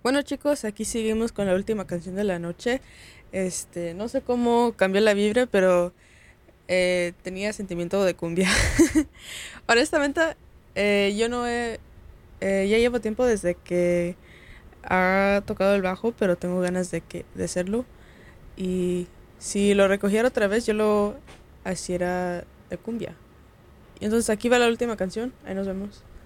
Bueno chicos, aquí seguimos con la última canción de la noche. No sé cómo cambió la vibra, pero tenía sentimiento de cumbia. Honestamente, yo no he, ya llevo tiempo desde que ha tocado el bajo, pero tengo ganas de hacerlo. Y si lo recogiera otra vez, yo lo hiciera de cumbia. Y entonces aquí va la última canción. Ahí nos vemos.